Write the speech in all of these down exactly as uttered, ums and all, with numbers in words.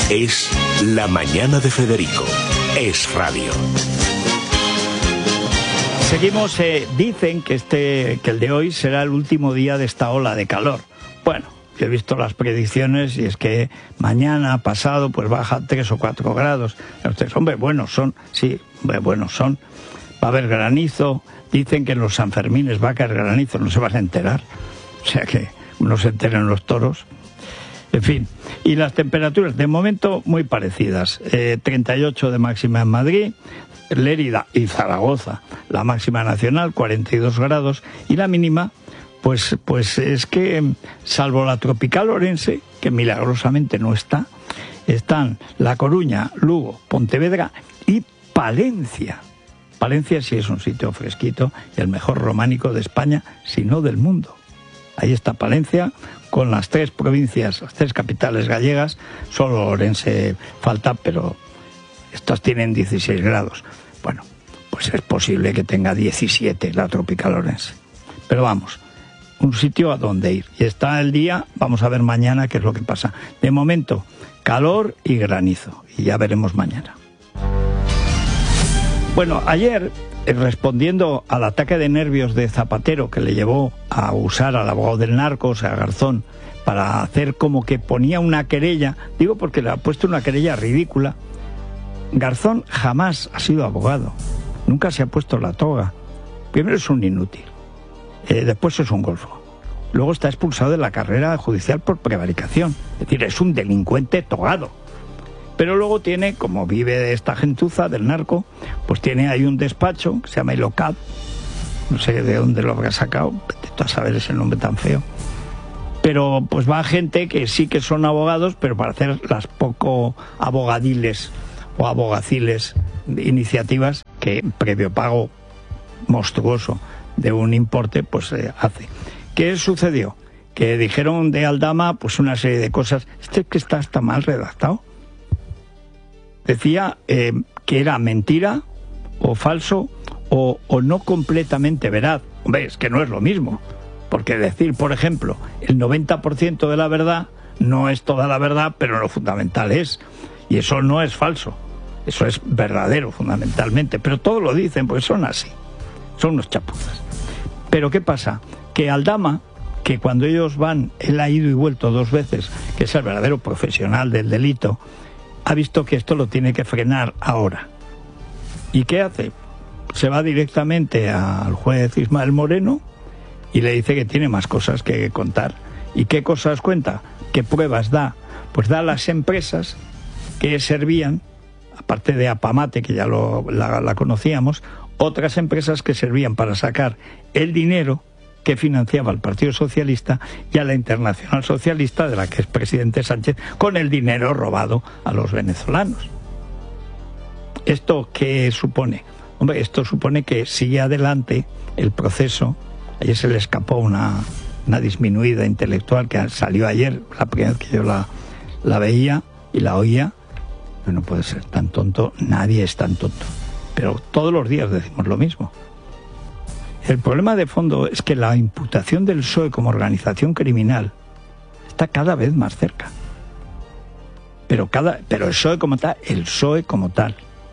Es La Mañana de Federico. Es radio. Seguimos, eh, dicen que, este, que el de hoy será el último día de esta ola de calor. Bueno, yo he visto las predicciones y es que mañana, pasado, pues baja tres o cuatro grados. Ustedes, hombre, buenos son, sí, hombre, buenos son. Va a haber granizo. Dicen que en los Sanfermines va a caer granizo, no se van a enterar. O sea que no se enteren los toros. En fin, y las temperaturas de momento muy parecidas. Eh, treinta y ocho de máxima en Madrid, Lérida y Zaragoza, la máxima nacional, cuarenta y dos grados, y la mínima, pues, pues es que, salvo la tropical Orense, que milagrosamente no está, están La Coruña, Lugo, Pontevedra y Palencia. Palencia sí es un sitio fresquito y el mejor románico de España, si no del mundo. Ahí está Palencia, con las tres provincias, las tres capitales gallegas. Solo Orense falta, pero estas tienen dieciséis grados. Bueno, pues es posible que tenga diecisiete la tropical Orense. Pero vamos, un sitio a donde ir. Y está el día, vamos a ver mañana qué es lo que pasa. De momento, calor y granizo. Y ya veremos mañana. Bueno, ayer, respondiendo al ataque de nervios de Zapatero que le llevó a usar al abogado del narco, o sea, Garzón, para hacer como que ponía una querella, digo porque le ha puesto una querella ridícula. Garzón jamás ha sido abogado, nunca se ha puesto la toga. Primero es un inútil, eh, después es un golfo, luego está expulsado de la carrera judicial por prevaricación, es decir, es un delincuente togado. Pero luego tiene, como vive de esta gentuza del narco, pues tiene ahí un despacho que se llama Ilocat, no sé de dónde lo habrá sacado, vete tú a saber ese nombre tan feo. Pero pues va gente que sí que son abogados, pero para hacer las poco abogadiles o abogaciles iniciativas que previo pago monstruoso de un importe, pues eh, hace. ¿Qué sucedió? Que dijeron de Aldama pues una serie de cosas. Este que está hasta mal redactado. Decía eh, que era mentira o falso o, o no completamente veraz. Hombre, es que no es lo mismo. Porque decir, por ejemplo, el noventa por ciento de la verdad no es toda la verdad, pero lo fundamental es. Y eso no es falso. Eso es verdadero, fundamentalmente. Pero todos lo dicen, porque son así. Son unos chapuzas. Pero ¿qué pasa? Que Aldama, que cuando ellos van, él ha ido y vuelto dos veces, que es el verdadero profesional del delito, ha visto que esto lo tiene que frenar ahora. ¿Y qué hace? Se va directamente al juez Ismael Moreno y le dice que tiene más cosas que contar. ¿Y qué cosas cuenta? ¿Qué pruebas da? Pues da a las empresas que servían, aparte de Apamate, que ya lo, la, la conocíamos, otras empresas que servían para sacar el dinero que financiaba al Partido Socialista y a la Internacional Socialista, de la que es presidente Sánchez, con el dinero robado a los venezolanos. ¿Esto qué supone? Hombre, esto supone que sigue adelante el proceso. Ayer se le escapó una, una disminuida intelectual que salió ayer, la primera vez que yo la, la veía y la oía. No puede ser tan tonto, nadie es tan tonto. Pero todos los días decimos lo mismo. El problema de fondo es que la imputación del P S O E como organización criminal está cada vez más cerca. Pero, cada, pero el P S O E como tal, el P S O E como tal.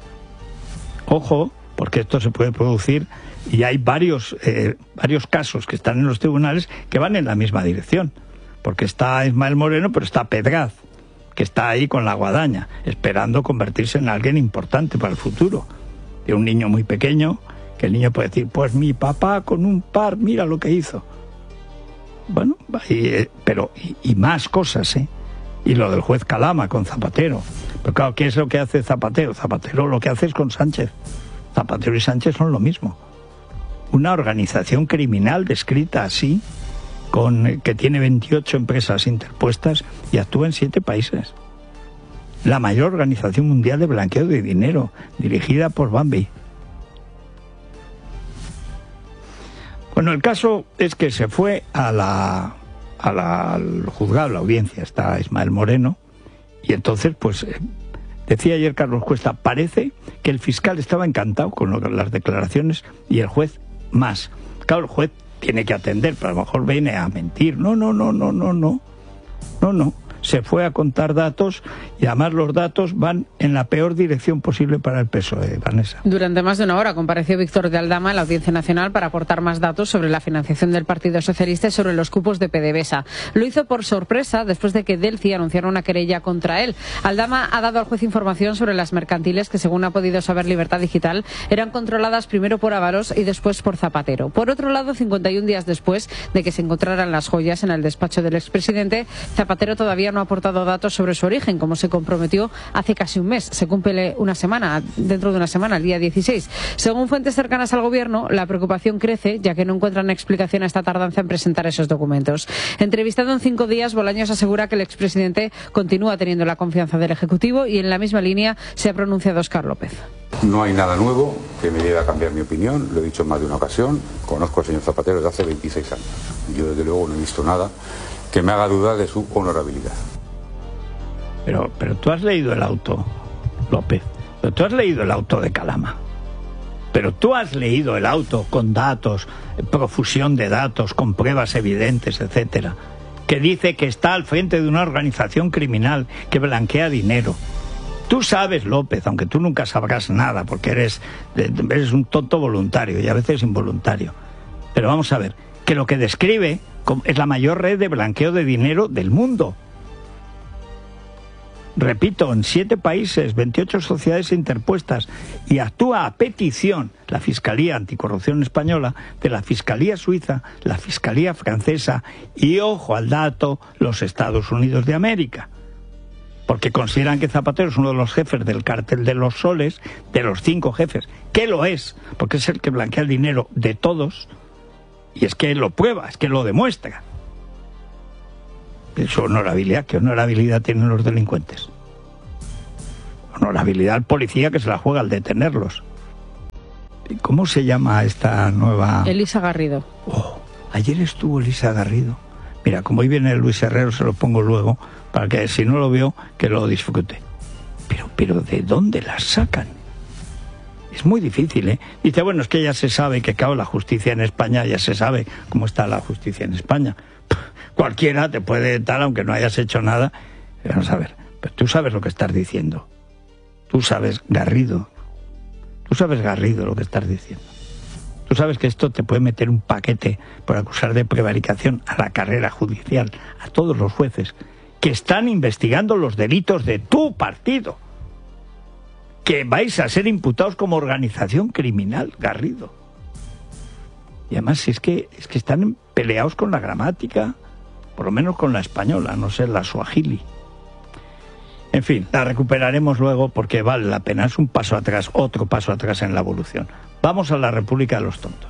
Ojo, porque esto se puede producir y hay varios, eh, varios casos que están en los tribunales que van en la misma dirección. Porque está Ismael Moreno, pero está Pedraz, que está ahí con la guadaña, esperando convertirse en alguien importante para el futuro. De un niño muy pequeño, que el niño puede decir, pues mi papá con un par, mira lo que hizo. Bueno, y, pero y, y más cosas, ¿eh? Y lo del juez Calama con Zapatero. Pero claro, ¿qué es lo que hace Zapatero? Zapatero lo que hace es con Sánchez. Zapatero y Sánchez son lo mismo. Una organización criminal descrita así, con que tiene veintiocho empresas interpuestas y actúa en siete países. La mayor organización mundial de blanqueo de dinero, dirigida por Bambi. Bueno, el caso es que se fue a la, a la, al juzgado, la audiencia, está Ismael Moreno, y entonces, pues, eh, decía ayer Carlos Cuesta, parece que el fiscal estaba encantado con lo, las declaraciones y el juez más. Claro, el juez tiene que atender, pero a lo mejor viene a mentir. No, no, no, no, no, no, no, no. se fue a contar datos y además los datos van en la peor dirección posible para el P S O E, Vanessa. Durante más de una hora compareció Víctor de Aldama en la Audiencia Nacional para aportar más datos sobre la financiación del Partido Socialista y sobre los cupos de PDVSA. Lo hizo por sorpresa después de que Delci anunciara una querella contra él. Aldama ha dado al juez información sobre las mercantiles que, según ha podido saber Libertad Digital, eran controladas primero por Ávaros y después por Zapatero. Por otro lado, cincuenta y un días después de que se encontraran las joyas en el despacho del expresidente, Zapatero todavía no ha aportado datos sobre su origen, como se comprometió hace casi un mes. Se cumple una semana, dentro de una semana, el día dieciséis. Según fuentes cercanas al gobierno, la preocupación crece, ya que no encuentran explicación a esta tardanza en presentar esos documentos. Entrevistado en cinco días, Bolaños asegura que el expresidente continúa teniendo la confianza del Ejecutivo y en la misma línea se ha pronunciado Óscar López. No hay nada nuevo que me lleve a cambiar mi opinión, lo he dicho en más de una ocasión. Conozco al señor Zapatero desde hace veintiséis años. Yo, desde luego, no he visto nada que me haga dudar de su honorabilidad. Pero, pero tú has leído el auto, López. Pero tú has leído el auto de Calama. Pero tú has leído el auto con datos, profusión de datos, con pruebas evidentes, etcétera, que dice que está al frente de una organización criminal que blanquea dinero. Tú sabes, López, aunque tú nunca sabrás nada, porque eres, eres un tonto voluntario y a veces involuntario. Pero vamos a ver, que lo que describe es la mayor red de blanqueo de dinero del mundo. Repito, en siete países, veintiocho sociedades interpuestas, y actúa a petición la Fiscalía Anticorrupción Española, de la Fiscalía Suiza, la Fiscalía Francesa y, ojo al dato, los Estados Unidos de América. Porque consideran que Zapatero es uno de los jefes del cártel de los soles, de los cinco jefes, que lo es, porque es el que blanquea el dinero de todos, y es que él lo prueba, es que lo demuestra. Su honorabilidad, ¿qué honorabilidad tienen los delincuentes? Honorabilidad al policía que se la juega al detenerlos. ¿Cómo se llama esta nueva...? Elisa Garrido. Oh, ayer estuvo Elisa Garrido. Mira, como hoy viene Luis Herrero, se lo pongo luego, para que si no lo veo, que lo disfrute. Pero, pero ¿de dónde las sacan? Es muy difícil, ¿eh? Dice, bueno, es que ya se sabe que, claro, la justicia en España, ya se sabe cómo está la justicia en España. Cualquiera te puede tal, aunque no hayas hecho nada. Vamos a ver, pero tú sabes lo que estás diciendo. Tú sabes, Garrido. Tú sabes, Garrido, lo que estás diciendo. Tú sabes que esto te puede meter un paquete por acusar de prevaricación a la carrera judicial, a todos los jueces que están investigando los delitos de tu partido. Que vais a ser imputados como organización criminal, Garrido. Y además, si es que, es que están peleados con la gramática, por lo menos con la española, no sé, la suajili. En fin, la recuperaremos luego porque vale la pena, es un paso atrás, otro paso atrás en la evolución. Vamos a la República de los Tontos.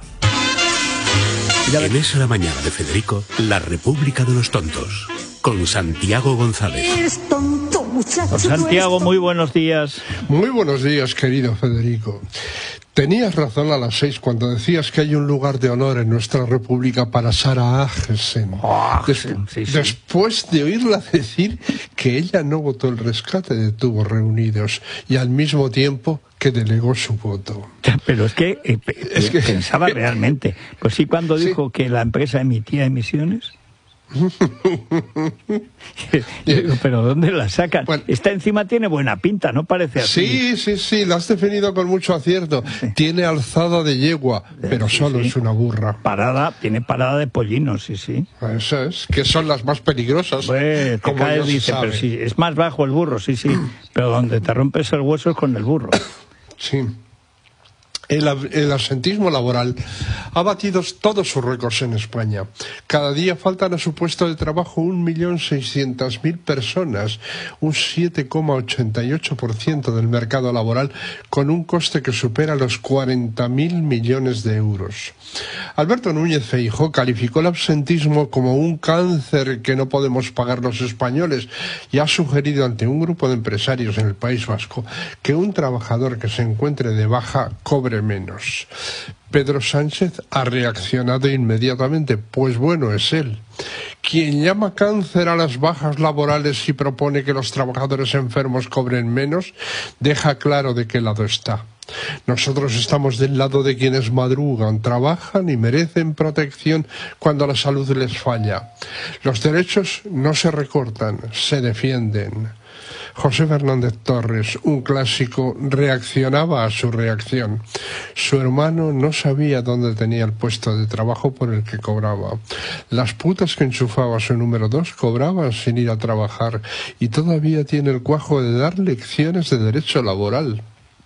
En Es la Mañana de Federico, la República de los Tontos, con Santiago González. Eres tonto, muchacho. Don Santiago, muy buenos días. Muy buenos días, querido Federico. Tenías razón a las seis cuando decías que hay un lugar de honor en nuestra república para Sara Agesen. Oh, Des sí, sí. Después de oírla decir que ella no votó el rescate de Tubos Reunidos y al mismo tiempo que delegó su voto. Pero es que, eh, es que pensaba realmente. Pues sí, cuando sí. dijo que la empresa emitía emisiones. Digo, pero ¿dónde la sacan? Bueno, esta encima tiene buena pinta, ¿no parece así? Sí, sí, sí, la has definido con mucho acierto. Sí. Tiene alzada de yegua, pero sí, solo sí. es una burra. Parada, tiene parada de pollinos, sí, sí. Eso es, que son las más peligrosas. Pues, te cae, dice, pero sí, es más bajo el burro, sí, sí, pero donde te rompes el hueso es con el burro. Sí. El, el absentismo laboral ha batido todos sus récords en España. Cada día faltan a su puesto de trabajo un millón seiscientas mil personas, un siete coma ochenta y ocho por ciento del mercado laboral, con un coste que supera los cuarenta mil millones de euros. Alberto Núñez Feijóo calificó el absentismo como un cáncer que no podemos pagar los españoles y ha sugerido ante un grupo de empresarios en el País Vasco que un trabajador que se encuentre de baja cobre cobre menos. Pedro Sánchez ha reaccionado inmediatamente, pues bueno, es él. Quien llama cáncer a las bajas laborales y propone que los trabajadores enfermos cobren menos, deja claro de qué lado está. Nosotros estamos del lado de quienes madrugan, trabajan y merecen protección cuando la salud les falla. Los derechos no se recortan, se defienden. José Fernández Torres, un clásico, reaccionaba a su reacción. Su hermano no sabía dónde tenía el puesto de trabajo por el que cobraba. Las putas que enchufaba su número dos cobraban sin ir a trabajar y todavía tiene el cuajo de dar lecciones de derecho laboral.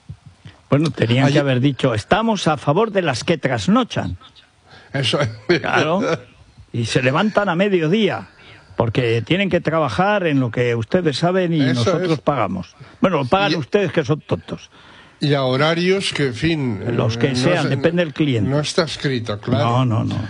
Bueno, tenían Ay... que haber dicho, estamos a favor de las que trasnochan. Eso es. Claro, y se levantan a mediodía. Porque tienen que trabajar en lo que ustedes saben y Eso nosotros es. pagamos. Bueno, lo pagan y, ustedes que son tontos. Y a horarios que, en fin... Los que sean, no, depende del cliente. No está escrito, claro. No, no, no.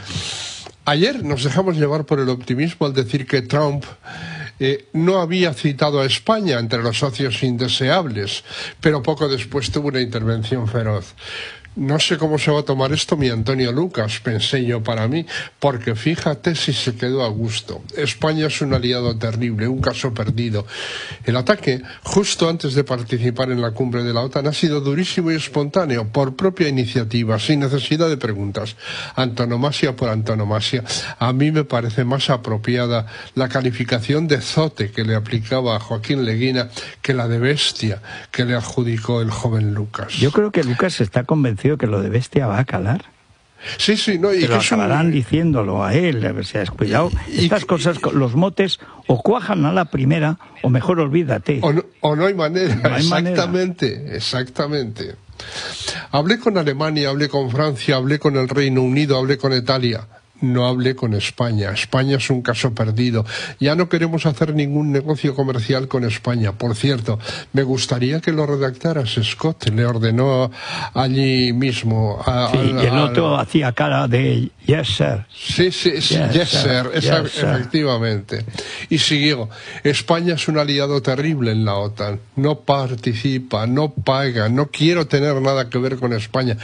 Ayer nos dejamos llevar por el optimismo al decir que Trump eh, no había citado a España entre los socios indeseables, pero poco después tuvo una intervención feroz. No sé cómo se va a tomar esto mi Antonio Lucas, pensé yo para mí, porque fíjate si se quedó a gusto. España es un aliado terrible, un caso perdido. El ataque, justo antes de participar en la cumbre de la OTAN, ha sido durísimo y espontáneo, por propia iniciativa, sin necesidad de preguntas. Antonomasia por antonomasia. A mí me parece más apropiada la calificación de zote que le aplicaba a Joaquín Leguina que la de bestia que le adjudicó el joven Lucas. Yo creo que Lucas está convencido que lo de bestia va a calar. Sí, sí, no, y que que lo acabarán un... diciéndolo a él, a ver si has cuidado. Y, Estas y, cosas, los motes, o cuajan a la primera, o mejor olvídate. O no, o no hay manera, no hay exactamente, manera. exactamente. Hablé con Alemania, hablé con Francia, hablé con el Reino Unido, hablé con Italia. No hablé con España. España es un caso perdido. Ya no queremos hacer ningún negocio comercial con España. Por cierto, me gustaría que lo redactaras, Scott. Le ordenó allí mismo. A, sí, a, y el otro a, hacía cara de yes, sir. Sí, sí, sí yes, yes, sir. Esa, yes, sir. Efectivamente. Y siguió. España es un aliado terrible en la OTAN. No participa, no paga, no quiero tener nada que ver con España.